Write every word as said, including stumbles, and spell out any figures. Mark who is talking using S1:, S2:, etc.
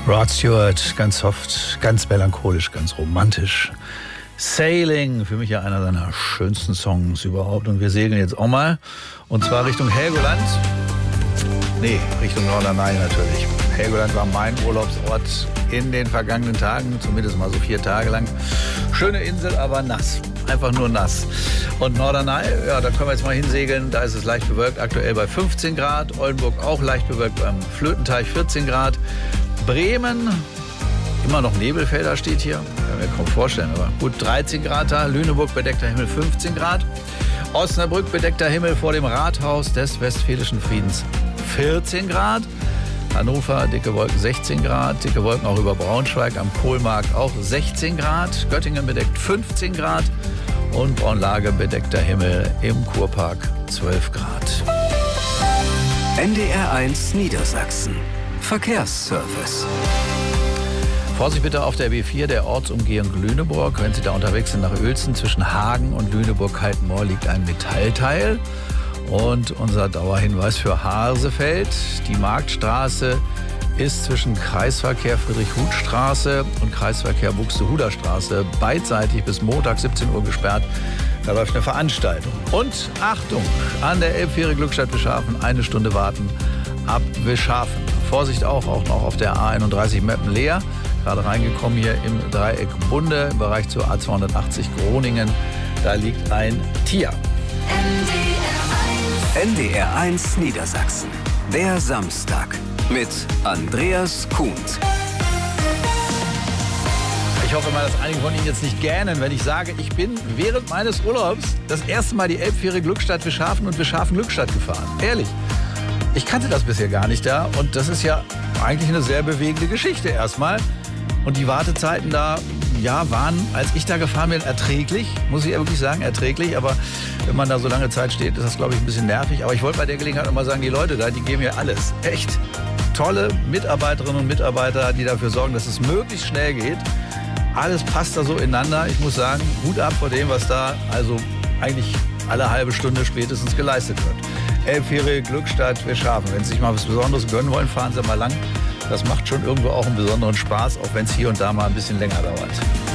S1: Rod Stewart, ganz soft, ganz melancholisch, ganz romantisch. Sailing, für mich ja einer seiner schönsten Songs überhaupt. Und wir segeln jetzt auch mal. Und zwar Richtung Helgoland. Nee, Richtung Norderney natürlich. Helgoland war mein Urlaubsort in den vergangenen Tagen, zumindest mal so vier Tage lang. Schöne Insel, aber nass. Einfach nur nass. Und Norderney, ja, da können wir jetzt mal hinsegeln. Da ist es leicht bewölkt, aktuell bei fünfzehn Grad. Oldenburg auch leicht bewölkt beim Flötenteich vierzehn Grad. Bremen, immer noch Nebelfelder steht hier. Kann mir kaum vorstellen, aber gut, dreizehn Grad da. Lüneburg bedeckter Himmel fünfzehn Grad. Osnabrück bedeckter Himmel vor dem Rathaus des Westfälischen Friedens vierzehn Grad. Hannover, dicke Wolken sechzehn Grad, dicke Wolken auch über Braunschweig, am Kohlmarkt auch sechzehn Grad, Göttingen bedeckt fünfzehn Grad und Braunlage bedeckter Himmel im Kurpark zwölf Grad.
S2: N D R eins Niedersachsen. Verkehrsservice.
S1: Vorsicht bitte auf der B vier, der Ortsumgehung Lüneburg. Wenn Sie da unterwegs sind nach Uelzen, zwischen Hagen und Lüneburg-Kaltenmoor liegt ein Metallteil. Und unser Dauerhinweis für Harsefeld, die Marktstraße ist zwischen Kreisverkehr Friedrich-Huth-Straße und Kreisverkehr Buxtehuder-Straße beidseitig bis Montag siebzehn Uhr gesperrt. Da läuft eine Veranstaltung. Und Achtung, an der Elbfähre Glückstadt-Wischhafen eine Stunde warten ab Wischhafen. Vorsicht auch, auch noch auf der A einunddreißig Meppen-Leer. Gerade reingekommen hier im Dreieck Bunde, im Bereich zur A zweihundertachtzig Groningen. Da liegt ein Tier.
S2: N D R eins Niedersachsen. Der Samstag mit Andreas Kuhns.
S1: Ich hoffe mal, dass einige von Ihnen jetzt nicht gähnen, wenn ich sage, ich bin während meines Urlaubs das erste Mal die Elbfähre Glückstadt-Wischhafen und Wischhafen-Glückstadt gefahren. Ehrlich. Ich kannte das bisher gar nicht da und das ist ja eigentlich eine sehr bewegende Geschichte erstmal. Und die Wartezeiten da, ja, waren, als ich da gefahren bin, erträglich. Muss ich ja wirklich sagen, erträglich. Aber wenn man da so lange Zeit steht, ist das, glaube ich, ein bisschen nervig. Aber ich wollte bei der Gelegenheit nochmal sagen, die Leute da, die geben mir alles. Echt tolle Mitarbeiterinnen und Mitarbeiter, die dafür sorgen, dass es möglichst schnell geht. Alles passt da so ineinander. Ich muss sagen, Hut ab vor dem, was da also eigentlich alle halbe Stunde spätestens geleistet wird. Elbfähre Glückstadt Wischhafen. Wenn Sie sich mal was Besonderes gönnen wollen, fahren Sie mal lang. Das macht schon irgendwo auch einen besonderen Spaß, auch wenn es hier und da mal ein bisschen länger dauert.